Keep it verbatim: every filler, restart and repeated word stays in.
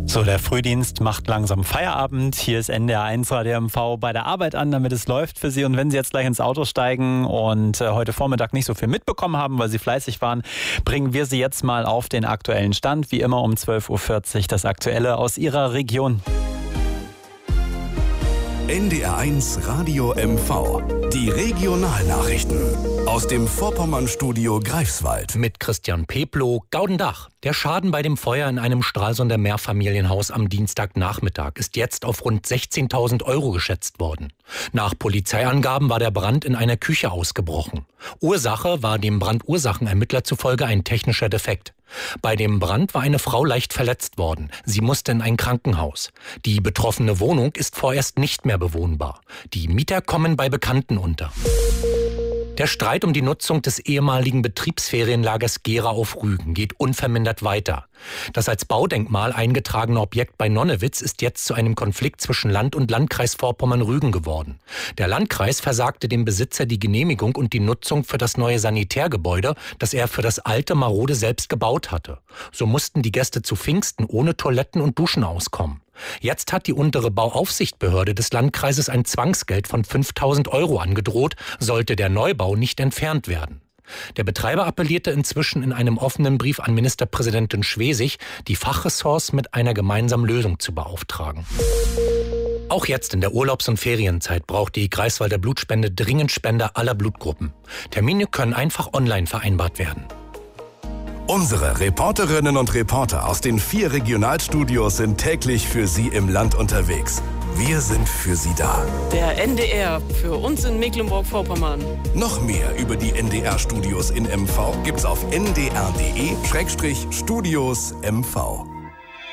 So, der Frühdienst macht langsam Feierabend. Hier ist N D R eins Radio M V bei der Arbeit an, damit es läuft für Sie. Und wenn Sie jetzt gleich ins Auto steigen und äh, heute Vormittag nicht so viel mitbekommen haben, weil Sie fleißig waren, bringen wir Sie jetzt mal auf den aktuellen Stand. Wie immer um zwölf Uhr vierzig das Aktuelle aus Ihrer Region. N D R eins Radio M V. Die Regionalnachrichten aus dem Vorpommernstudio Greifswald. Mit Christian Peplow, Gaudendach. Der Schaden bei dem Feuer in einem Stralsunder Mehrfamilienhaus am Dienstagnachmittag ist jetzt auf rund sechzehntausend Euro geschätzt worden. Nach Polizeiangaben war der Brand in einer Küche ausgebrochen. Ursache war dem Brandursachenermittler zufolge ein technischer Defekt. Bei dem Brand war eine Frau leicht verletzt worden. Sie musste in ein Krankenhaus. Die betroffene Wohnung ist vorerst nicht mehr bewohnbar. Die Mieter kommen bei Bekannten unter. Der Streit um die Nutzung des ehemaligen Betriebsferienlagers Gera auf Rügen geht unvermindert weiter. Das als Baudenkmal eingetragene Objekt bei Nonnewitz ist jetzt zu einem Konflikt zwischen Land und Landkreis Vorpommern-Rügen geworden. Der Landkreis versagte dem Besitzer die Genehmigung und die Nutzung für das neue Sanitärgebäude, das er für das alte marode selbst gebaut hatte. So mussten die Gäste zu Pfingsten ohne Toiletten und Duschen auskommen. Jetzt hat die untere Bauaufsichtsbehörde des Landkreises ein Zwangsgeld von fünftausend Euro angedroht, sollte der Neubau nicht entfernt werden. Der Betreiber appellierte inzwischen in einem offenen Brief an Ministerpräsidentin Schwesig, die Fachressorts mit einer gemeinsamen Lösung zu beauftragen. Auch jetzt in der Urlaubs- und Ferienzeit braucht die Greifswalder Blutspende dringend Spender aller Blutgruppen. Termine können einfach online vereinbart werden. Unsere Reporterinnen und Reporter aus den vier Regionalstudios sind täglich für Sie im Land unterwegs. Wir sind für Sie da. Der N D R, für uns in Mecklenburg-Vorpommern. Noch mehr über die N D R-Studios in M V gibt's auf n d r punkt d e Studios M V.